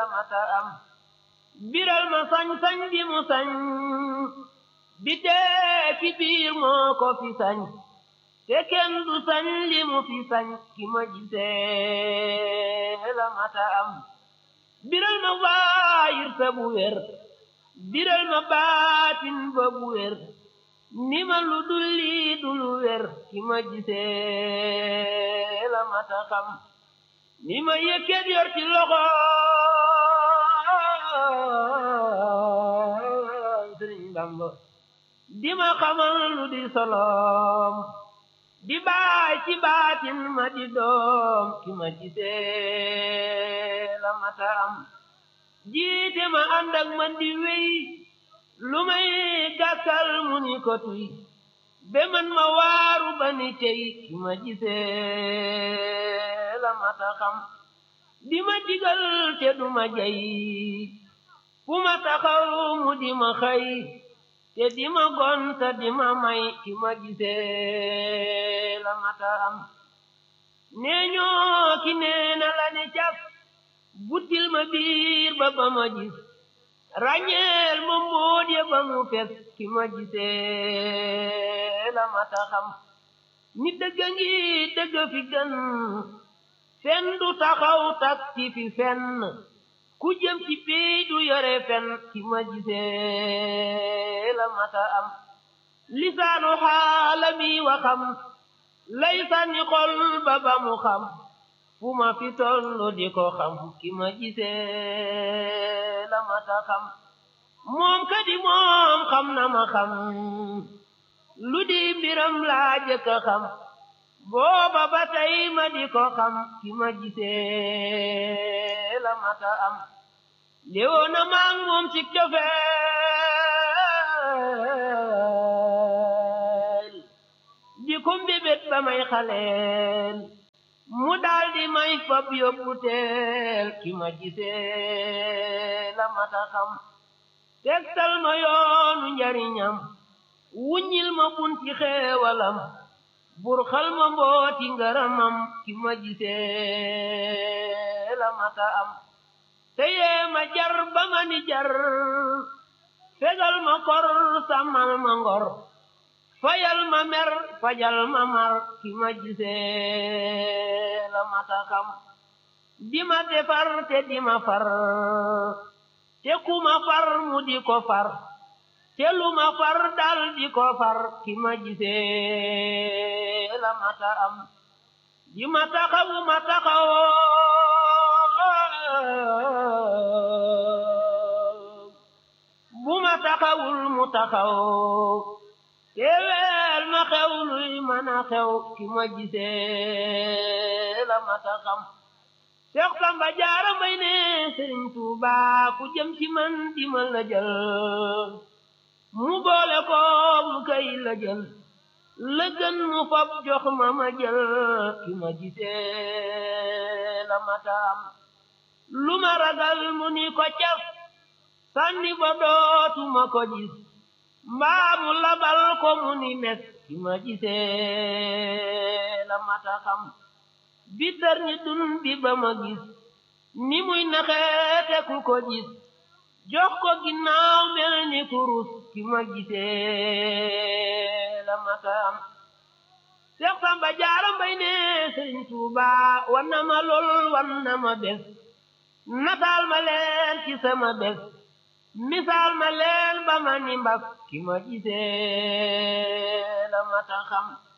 la mata am biral ma sañ-sañ bi mu sañ bi tee ci biir moo ko fi sañ te kenn du sañ li mu fi sañ ki ma gisee la mata am biral ma waayir sa bu wér biral ma baatin ba bu wér ni ma lu dul lii du lu wér ki ma gisee la mata xam ni ma yëkkat yor ci loxo Sëriñ Bamba di ma xamal lu di solom di baay ci baatin ma di doom ki ma gisee la mata am jiite ma ànd ak man di wéy lu may gàkkal mu ni ko tuy be man ma waaru ba ni tey ki ma gisee la mata xam di ma digal te du ma jay fu ma taxaw mu di ma xëy te di ma gonta di ma may ki ma gisee la mata am nee ñoo ki nee na la ne cap butil ma biir ba ma gis ràññeel ma mbóot ya ba mu fes ki ma gisee la mata xam ni dëgg ngi dëgg fi gën fen du taxaw tak ci fi fenn ku jëm ci pey du yore fen ki ma gisee la mata am lisaanu xaalami waxam lay sànni xol ba mu xam fu ma fi tollu di ko xam ki ma gisee la mata xam moom kadi moom xam na ma xam lu di mbiram laa jëkk a xam booba ba tey ma di ko xam ki ma gisee la mata am léewoo na maag moom ci cofeel di ko mbébét ba may xaleel mu daal di may fab yóbbu teel ki ma gisee la mata xam tegtal ma yoonu njariñam wuññil ma bunti xeewalam bur xal ma mbooti ngaramam ki ma gisee la mata am teyee ma jar ba ma ni jar fegal ma kor sàmmal ma ngor fayal ma mer fajal ma mar ki ma gisee la mata xam di ma defar te di ma far te ku ma far mu di ko far te lu ma far dal di ko far ki ma gisee la mata am di ma taxawu ma taxaw bu ma taxawul mu taxaw teeweel ma xew luy mën a xew ki ma gisee la mata xam Seex Samba Jaara Mbay ne Sëriñ Tuuba ku jëm ci man di ma la jël mu boole ko mu kay la jël la gën mu fab jox ma ma jël ki ma gisee la mata am lu ma ragal mu ni ko cas sànni ba dootuma ko gis mbaa mu labal ko mu ni mes ki ma gisee la mata xam bitar ni dun bi ba ma gis ni muy naxeete ku ko gis jox ko ginnaaw mel ni kurus ki ma gisee la mata am Seex Samba Jaara Mbay ne Sëriñ Tuuba wan na ma lool wan na ma bés nataal ma leen ci sama bés misaal ma leen ba ma ni mbas ki ma gisee la mata xam